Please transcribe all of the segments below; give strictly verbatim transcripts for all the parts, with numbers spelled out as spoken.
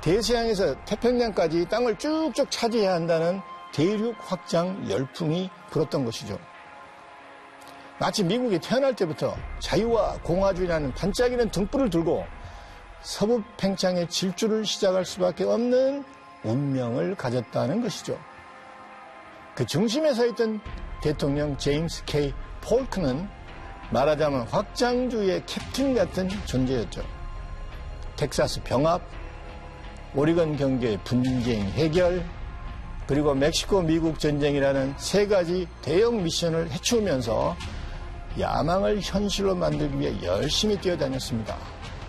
대서양에서 태평양까지 땅을 쭉쭉 차지해야 한다는 대륙 확장 열풍이 불었던 것이죠. 마치 미국이 태어날 때부터 자유와 공화주의라는 반짝이는 등불을 들고 서부 팽창의 질주를 시작할 수밖에 없는 운명을 가졌다는 것이죠. 그 중심에 서 있던 대통령 제임스 케이 폴크는 말하자면 확장주의의 캡틴 같은 존재였죠. 텍사스 병합, 오리건 경제 분쟁 해결, 그리고 멕시코 미국 전쟁이라는 세 가지 대형 미션을 해치우면서 야망을 현실로 만들기 위해 열심히 뛰어다녔습니다.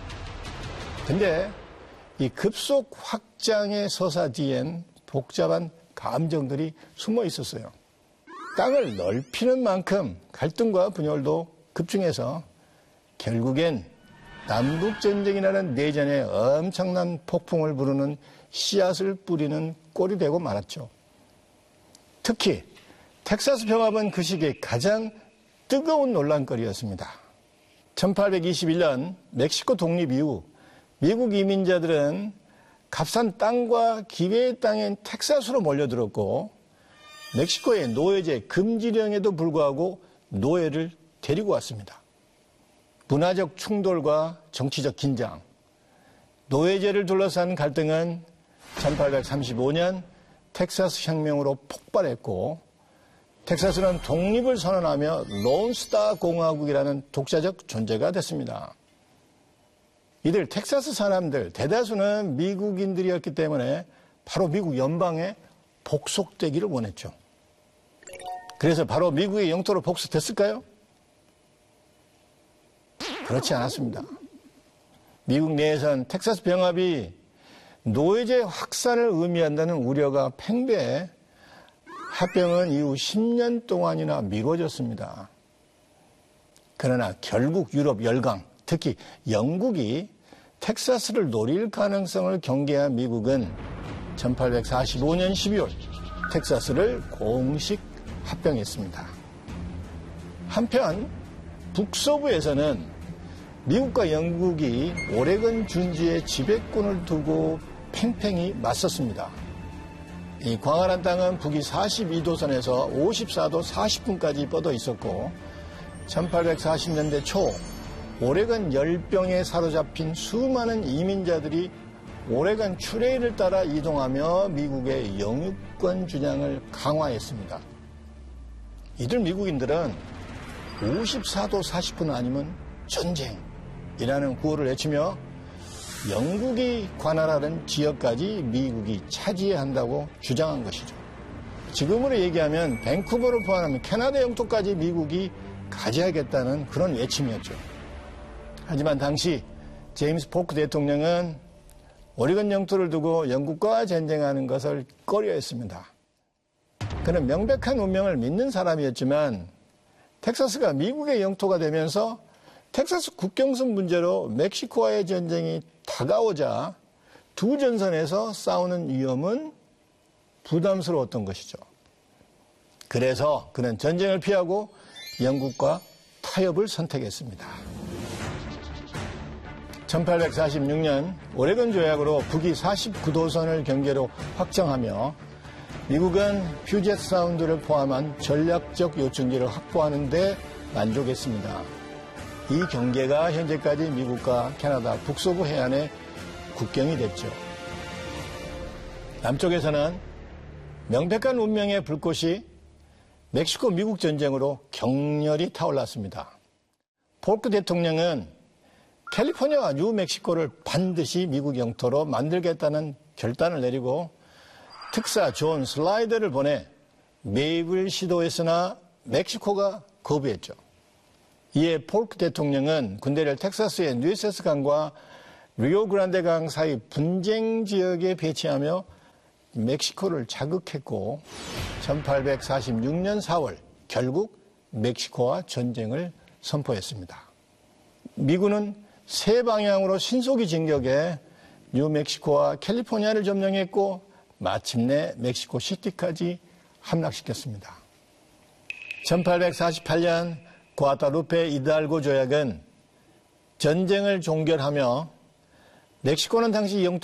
근데 이 급속 확장의 서사 뒤엔 복잡한 감정들이 숨어 있었어요. 땅을 넓히는 만큼 갈등과 분열도 급증해서 결국엔 남북전쟁이라는 내전에 엄청난 폭풍을 부르는 씨앗을 뿌리는 꼴이 되고 말았죠. 특히 텍사스 병합은 그 시기에 가장 뜨거운 논란거리였습니다. 천팔백이십일 년 멕시코 독립 이후 미국 이민자들은 값싼 땅과 기회의 땅인 텍사스로 몰려들었고 멕시코의 노예제 금지령에도 불구하고 노예를 데리고 왔습니다. 문화적 충돌과 정치적 긴장, 노예제를 둘러싼 갈등은 천팔백삼십오 년 텍사스 혁명으로 폭발했고 텍사스는 독립을 선언하며 론스타 공화국이라는 독자적 존재가 됐습니다. 이들 텍사스 사람들 대다수는 미국인들이었기 때문에 바로 미국 연방에 복속되기를 원했죠. 그래서 바로 미국의 영토로 복속됐을까요? 그렇지 않았습니다. 미국 내에선 텍사스 병합이 노예제 확산을 의미한다는 우려가 팽배해 합병은 이후 십 년 동안이나 미뤄졌습니다. 그러나 결국 유럽 열강, 특히 영국이 텍사스를 노릴 가능성을 경계한 미국은 천팔백사십오 년 십이월 텍사스를 공식 합병했습니다. 한편 북서부에서는 미국과 영국이 오레건 준지에 지배권을 두고 팽팽히 맞섰습니다. 이 광활한 땅은 북위 사십이 도선에서 오십사 도 사십 분까지 뻗어 있었고 천팔백사십 년대 초 오레건 열병에 사로잡힌 수많은 이민자들이 오레건 트레일을 따라 이동하며 미국의 영유권 주장을 강화했습니다. 이들 미국인들은 오십사 도 사십 분 아니면 전쟁이라는 구호를 외치며 영국이 관할하는 지역까지 미국이 차지해야 한다고 주장한 것이죠. 지금으로 얘기하면 밴쿠버를 포함하면 캐나다 영토까지 미국이 가져야겠다는 그런 외침이었죠. 하지만 당시 제임스 폴크 대통령은 오리건 영토를 두고 영국과 전쟁하는 것을 꺼려했습니다. 그는 명백한 운명을 믿는 사람이었지만 텍사스가 미국의 영토가 되면서 텍사스 국경선 문제로 멕시코와의 전쟁이 다가오자 두 전선에서 싸우는 위험은 부담스러웠던 것이죠. 그래서 그는 전쟁을 피하고 영국과 타협을 선택했습니다. 천팔백사십육 년 오레건 조약으로 북위 사십구 도선을 경계로 확정하며 미국은 퓨젯 사운드를 포함한 전략적 요충지를 확보하는 데 만족했습니다. 이 경계가 현재까지 미국과 캐나다 북서부 해안의 국경이 됐죠. 남쪽에서는 명백한 운명의 불꽃이 멕시코 미국 전쟁으로 격렬히 타올랐습니다. 폴크 대통령은 캘리포니아와 뉴멕시코를 반드시 미국 영토로 만들겠다는 결단을 내리고 특사 존 슬라이더를 보내 매입을 시도했으나 멕시코가 거부했죠. 이에 폴크 대통령은 군대를 텍사스의 뉴세스 강과 리오그란데 강 사이 분쟁 지역에 배치하며 멕시코를 자극했고 천팔백사십육 년 사월 결국 멕시코와 전쟁을 선포했습니다. 미군은 세 방향으로 신속히 진격해 뉴멕시코와 캘리포니아를 점령했고 마침내 멕시코 시티까지 함락시켰습니다. 천팔백사십팔 년 구아다루페 이달고 조약은 전쟁을 종결하며 멕시코는 당시 영토